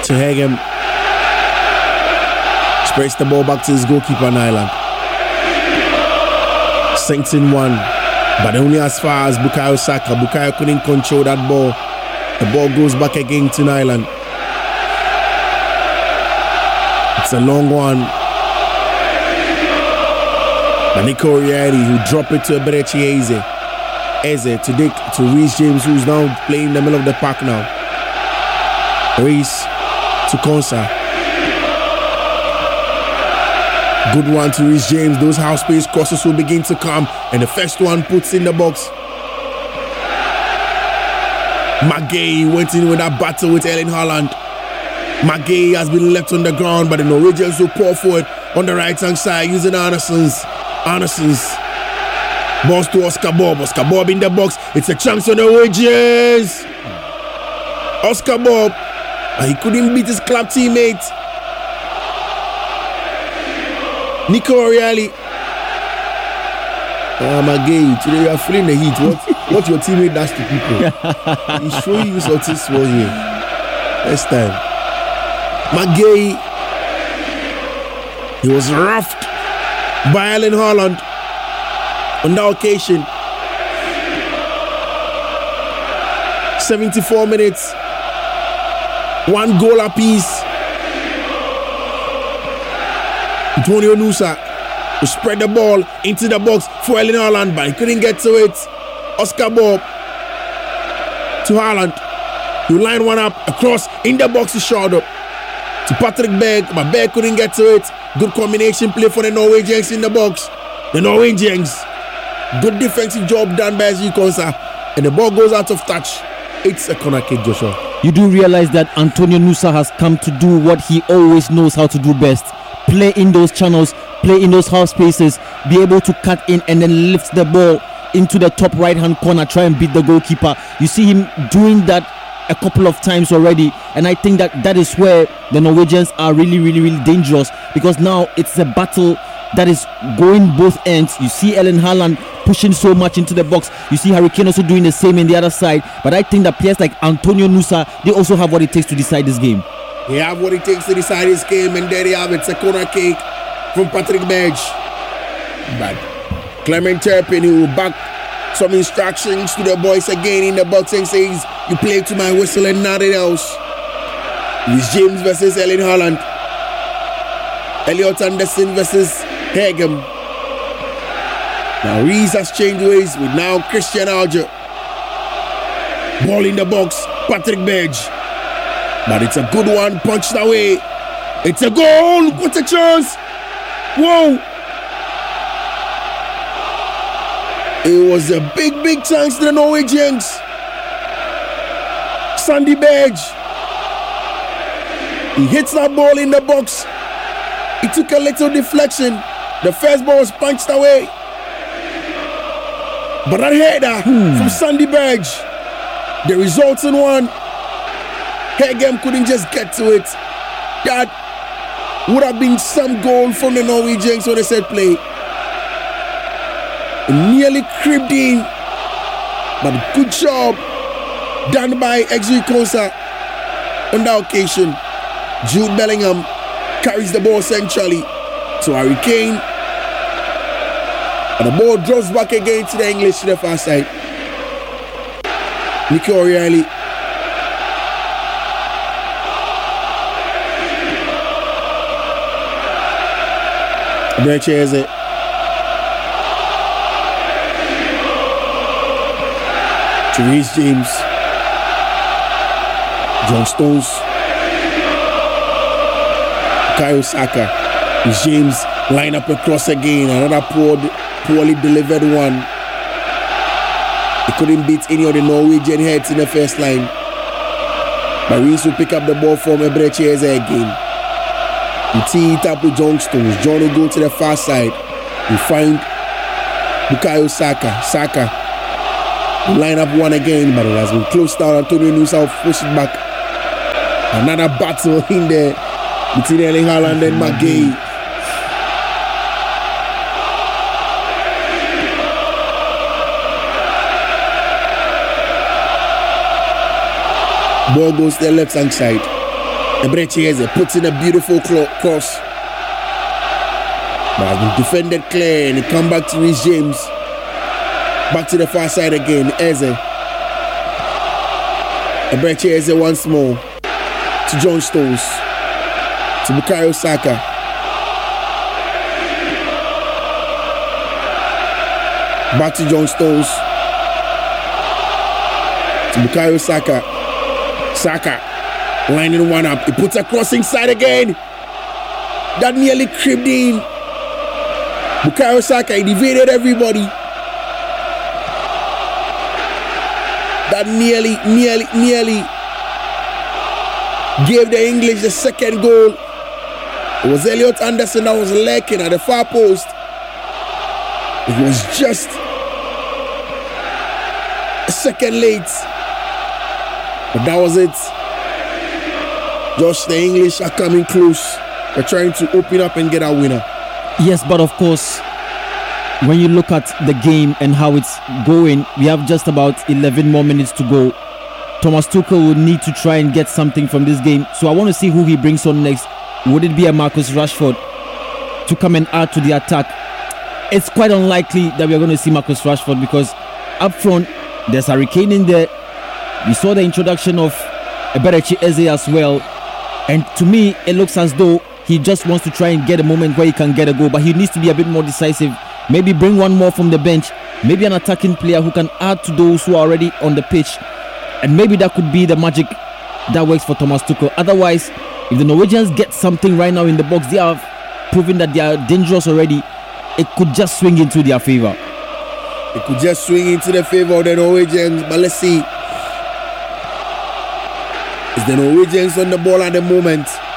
to Hegem. Spreads the ball back to his goalkeeper, Nyland. Sinks in one, but only as far as Bukayo Saka. Bukayo couldn't control that ball. The ball goes back again to Nyland. It's a long one. But Nico Rieri, who drop it to Eberechi Eze to Reece James, who's now playing in the middle of the park now. Reece to Konsa. Good one to Reece James. Those half space crosses will begin to come, and the first one puts in the box. Magay went in with that battle with Erling Haaland. Magay has been left on the ground, but the Norwegians will pour forward on the right hand side using Anderson's balls to Oscar Bob. Oscar Bob in the box. It's a chance for the Norwegians. Oscar Bob, he couldn't beat his club teammate Nico Rielly. Magay, today you are feeling the heat. What your teammate does to people. He's showing you something small here. Next time. Magay, he was roughed by Erling Haaland on that occasion. 74 minutes, 1 goal apiece. Antonio Nusa to spread the ball into the box for Erling Haaland, but he couldn't get to it. Oscar Bob to Haaland. You line one up across in the box, he shot up to Patrick Berg, but Berg couldn't get to it. Good combination play for the Norwegians in the box. The Norwegians, good defensive job done by SG Konsa, and the ball goes out of touch. It's a corner kick, Joshua. You do realize that Antonio Nusa has come to do what he always knows how to do best. Play in those channels, play in those half spaces, be able to cut in and then lift the ball into the top right hand corner, try and beat the goalkeeper. You see him doing that a couple of times already, and I think that is where the Norwegians are really, really, really dangerous, because now it's a battle that is going both ends. You see Erling Haaland pushing so much into the box. You see Harry Kane also doing the same in the other side. But I think that players like Antonio Nusa, they also have what it takes to decide this game. They have what it takes to decide this game, and there they have it. It's a corner kick from Patrick Berg. But Clement Turpin, who will back some instructions to the boys again in the box and says, you play to my whistle and nothing else. It's James versus Erling Haaland. Elliot Anderson versus Hegem. Now Reece has changed ways with now Christian Alger. Ball in the box, Patrick Berg. But it's a good one, punched away. It's a goal, what a chance. Whoa. It was a big, big chance to the Norwegians. Sandy Berg. He hits that ball in the box. He took a little deflection. The first ball was punched away. But that header from Sandy Berg, the results in one. Hegem couldn't just get to it. That would have been some goal from the Norwegians on the set play. Nearly creeped in, but good job done by XG Konsa on that occasion. Jude Bellingham carries the ball centrally to Harry Kane, and the ball drops back again to the English to the far side. Nico Rielly. Eberechi Eze. Reece James, John Stones, Bukayo Saka. Reece James line up across again. Another poorly delivered one. He couldn't beat any of the Norwegian heads in the first line. But Reece will pick up the ball from Eberechi Eze again. He tee it up with John Stones. John will go to the far side. We find Bukayo Saka. Saka line up one again, but it has been closed down. Antonio Nusa will push it back. Another battle in there between Erling Haaland and Magay. Ball goes to the left hand side. Eberechi Eze puts in a beautiful cross. But has been defended clear and it come back to Reece James. Back to the far side again. Eze. Eberechi Eze once more. To John Stones. To Bukayo Saka. Back to John Stones. To Bukayo Saka. Saka lining one up. He puts a cross inside again. That nearly creeped in. Bukayo Saka, he evaded everybody. That nearly gave the English the second goal. It was Elliot Anderson that was lurking at the far post. It was just a second late. But that was it. Josh, the English are coming close. They're trying to open up and get a winner. Yes, but of course, when you look at the game and how it's going, we have just about 11 more minutes to go. Thomas Tuchel will need to try and get something from this game. So I want to see who he brings on next. Would it be a Marcus Rashford to come and add to the attack? It's quite unlikely that we're going to see Marcus Rashford because up front, there's Harry Kane in there. We saw the introduction of Eberechi Eze as well. And to me, it looks as though he just wants to try and get a moment where he can get a goal. But he needs to be a bit more decisive. Maybe bring one more from the bench. Maybe an attacking player who can add to those who are already on the pitch. And maybe that could be the magic that works for Thomas Tuchel. Otherwise, if the Norwegians get something right now in the box, they have proven that they are dangerous already. It could just swing into their favor. It could just swing into the favor of the Norwegians. But let's see. It's the Norwegians on the ball at the moment.